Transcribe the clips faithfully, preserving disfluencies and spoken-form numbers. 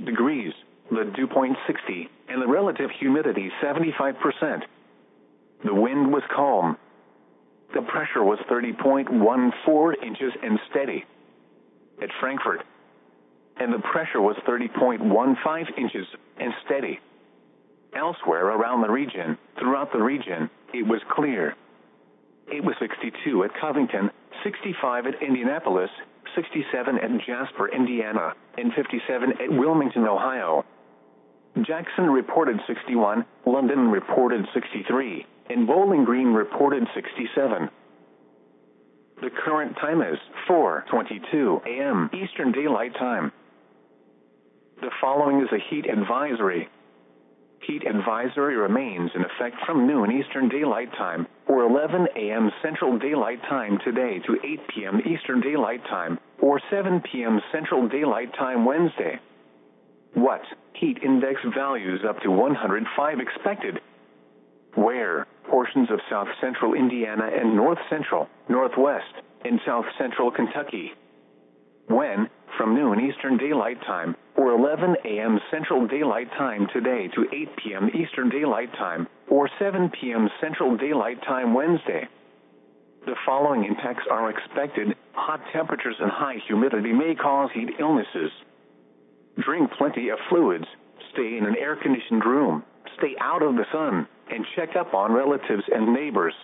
sixty-eight degrees, the dew point sixty, and the relative humidity seventy-five percent. The wind was calm. The pressure was thirty point one four inches and steady. At Frankfurt. And the pressure was thirty point one five inches and steady. Elsewhere around the region, throughout the region, it was clear. It was sixty-two at Covington, sixty-five at Indianapolis, sixty-seven at Jasper, Indiana, and fifty-seven at Wilmington, Ohio. Jackson reported sixty-one, London reported sixty-three, and Bowling Green reported sixty-seven. The current time is four twenty-two a m Eastern Daylight Time. The following is a heat advisory. Heat advisory remains in effect from noon Eastern Daylight Time, or eleven a m Central Daylight Time today to eight p m Eastern Daylight Time, or seven p m Central Daylight Time Wednesday. What? Heat index values up to one hundred five expected. Where? Portions of south central Indiana and north central, northwest, and south central Kentucky. When? From noon Eastern Daylight Time, or eleven a m Central Daylight Time today to eight p m Eastern Daylight Time, or seven p m Central Daylight Time Wednesday. The following impacts are expected. Hot temperatures and high humidity may cause heat illnesses. Drink plenty of fluids, stay in an air-conditioned room, stay out of the sun, and check up on relatives and neighbors.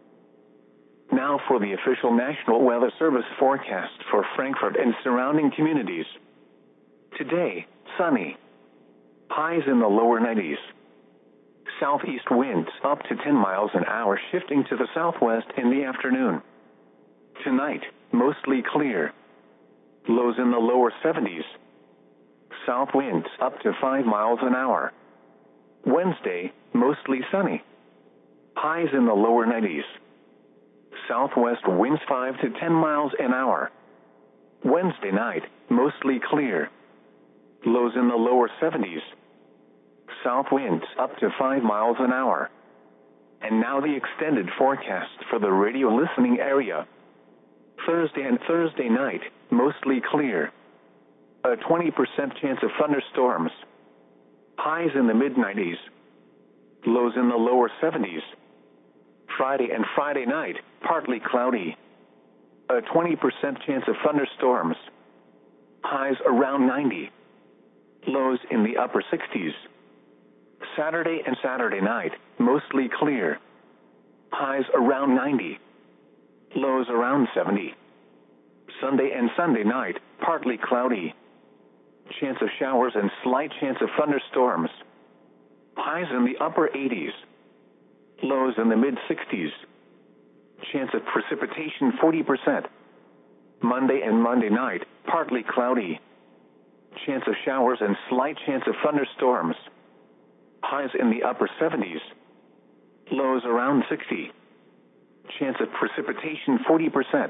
Now for the official National Weather Service forecast for Frankfurt and surrounding communities. Today, sunny. Highs in the lower nineties. Southeast winds up to ten miles an hour shifting to the southwest in the afternoon. Tonight, mostly clear. Lows in the lower seventies. South winds up to five miles an hour. Wednesday, mostly sunny. Highs in the lower nineties. Southwest winds five to ten miles an hour. Wednesday night, mostly clear. Lows in the lower seventies. South winds up to five miles an hour. And now the extended forecast for the radio listening area. Thursday and Thursday night, mostly clear. A twenty percent chance of thunderstorms. Highs in the mid nineties. Lows in the lower seventies. Friday and Friday night, partly cloudy. A twenty percent chance of thunderstorms. Highs around ninety. Lows in the upper sixties. Saturday and Saturday night, mostly clear. Highs around ninety. Lows around seventy. Sunday and Sunday night, partly cloudy. Chance of showers and slight chance of thunderstorms. Highs in the upper eighties. Lows in the mid sixties. Chance of precipitation forty percent. Monday and Monday night, partly cloudy. Chance of showers and slight chance of thunderstorms. Highs in the upper seventies. Lows around sixty. Chance of precipitation forty percent.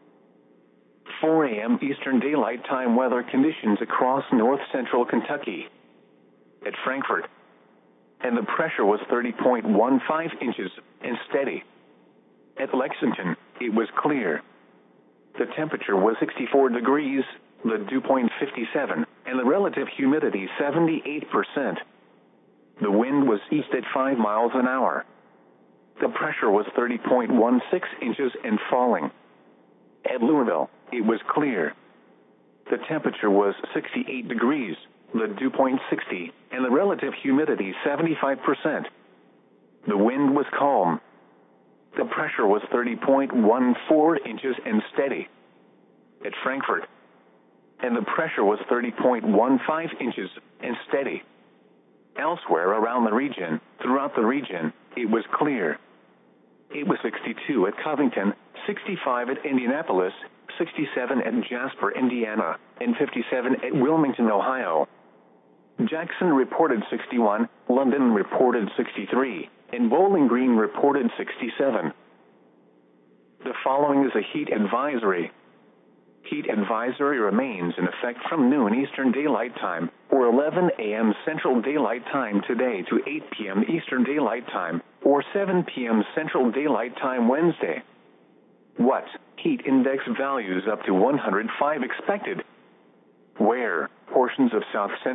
four a m Eastern Daylight Time weather conditions across north central Kentucky. At Frankfurt. And the pressure was thirty point one five inches and steady. At Lexington, it was clear. The temperature was sixty-four degrees, the dew point fifty-seven, and the relative humidity seventy-eight percent. The wind was east at five miles an hour. The pressure was thirty point one six inches and falling. At Louisville, it was clear. The temperature was sixty-eight degrees, the dew point sixty, and the relative humidity seventy-five percent. The wind was calm. The pressure was thirty point one four inches and steady. At Frankfurt. And the pressure was thirty point one five inches and steady. Elsewhere around the region, throughout the region, it was clear. It was sixty-two at Covington, sixty-five at Indianapolis, sixty-seven at Jasper, Indiana, and fifty-seven at Wilmington, Ohio. Jackson reported sixty-one, London reported sixty-three, and Bowling Green reported sixty-seven. The following is a heat advisory. Heat advisory remains in effect from noon Eastern Daylight Time, or eleven a m Central Daylight Time today to eight p m Eastern Daylight Time, or seven p m Central Daylight Time Wednesday. What? Heat index values up to one hundred five expected. Where? Portions of south central